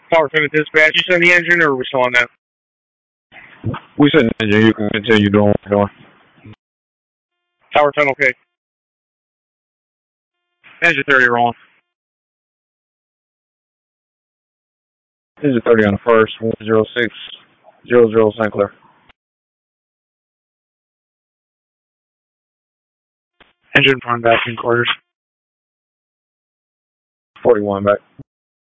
Power Plymouth Dispatch, you send the engine or are we still on that? We said engine, you can continue doing what you're doing. Tower 10, okay. Engine 30 rolling. Engine 30 on the first, 10600 St. Clair. Engine front back in quarters. 41 back.